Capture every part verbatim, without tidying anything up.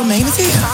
Charlamagne is here.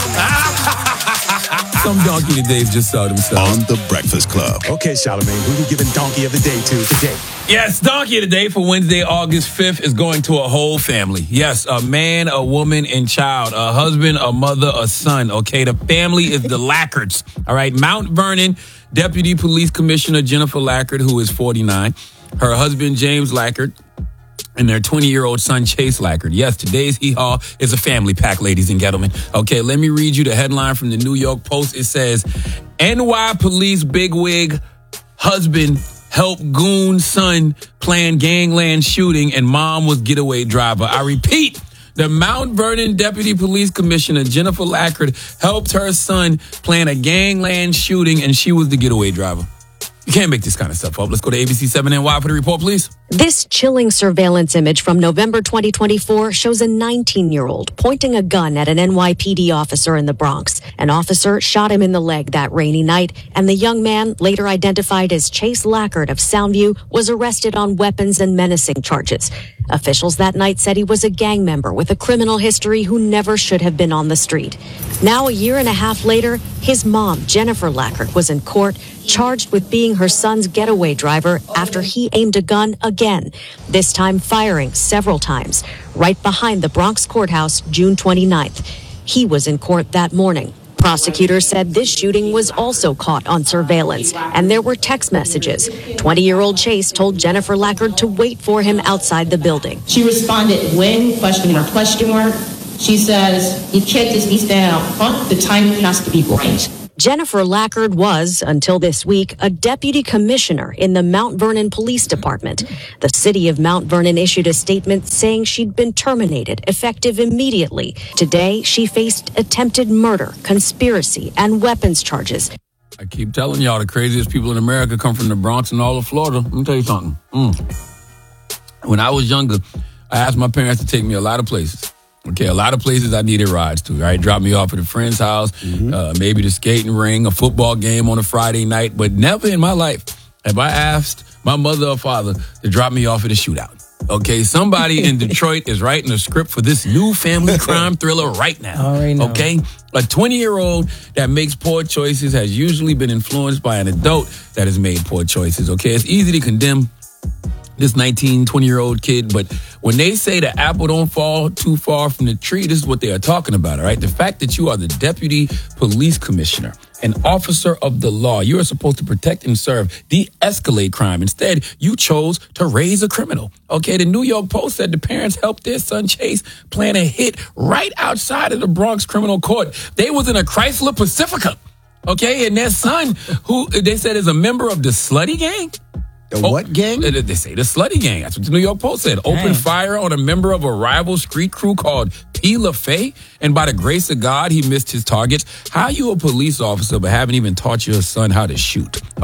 Some donkey today just saw themselves. On The Breakfast Club. Okay, Charlamagne, who we giving Donkey of the Day to today? Yes, Donkey of the Day for Wednesday, August fifth is going to a whole family. Yes, a man, a woman, and child. A husband, a mother, a son. Okay, the family is the Lackards. All right, Mount Vernon Deputy Police Commissioner Jennifer Lackard, who is forty-nine. Her husband, James Lackard, and their twenty-year-old son, Chase Lackard. Yes, today's hee-haw is a family pack, ladies and gentlemen. Okay, let me read you the headline from the New York Post. It says, N Y police bigwig husband help goon son plan gangland shooting and mom was getaway driver. I repeat, the Mount Vernon Deputy Police Commissioner, Jennifer Lackard, helped her son plan a gangland shooting and she was the getaway driver. You can't make this kind of stuff up. Let's go to A B C seven N Y for the report, please. This chilling surveillance image from November twenty twenty-four shows a nineteen-year-old pointing a gun at an N Y P D officer in the Bronx. An officer shot him in the leg that rainy night, and the young man, later identified as Chase Lackard of Soundview, was arrested on weapons and menacing charges. Officials that night said he was a gang member with a criminal history who never should have been on the street. Now, a year and a half later, his mom, Jennifer Lackard, was in court, charged with being her son's getaway driver after he aimed a gun again, this time firing several times, right behind the Bronx courthouse June twenty-ninth. He was in court that morning. Prosecutors said this shooting was also caught on surveillance, and there were text messages. twenty-year-old Chase told Jennifer Lackard to wait for him outside the building. She responded, when? Question mark, question mark. She says, you can't just be standing out front. The timing has to be right. Jennifer Lackard was, until this week, a deputy commissioner in the Mount Vernon Police Department. The city of Mount Vernon issued a statement saying she'd been terminated, effective immediately. Today, she faced attempted murder, conspiracy, and weapons charges. I keep telling y'all, the craziest people in America come from the Bronx and all of Florida. Let me tell you something. Mm. When I was younger, I asked my parents to take me a lot of places. Okay, a lot of places I needed rides to, right? Drop me off at a friend's house, mm-hmm. uh, maybe the skating ring, a football game on a Friday night, but never in my life have I asked my mother or father to drop me off at a shootout. Okay, somebody in Detroit is writing a script for this new family crime thriller right now. Okay, a twenty-year-old that makes poor choices has usually been influenced by an adult that has made poor choices. Okay, it's easy to condemn this nineteen, twenty-year-old kid, but when they say the apple don't fall too far from the tree, this is what they are talking about, all right? The fact that you are the deputy police commissioner, an officer of the law, you are supposed to protect and serve, de-escalate crime. Instead, you chose to raise a criminal. Okay, the New York Post said the parents helped their son Chase plan a hit right outside of the Bronx criminal court. They was in a Chrysler Pacifica, okay? And their son, who they said is a member of the Slutty Gang, The what gang? They say the Slutty Gang. That's what the New York Post said. Dang. Opened fire on a member of a rival street crew called P. LaFay, and by the grace of God, he missed his targets. How you a police officer but haven't even taught your son how to shoot?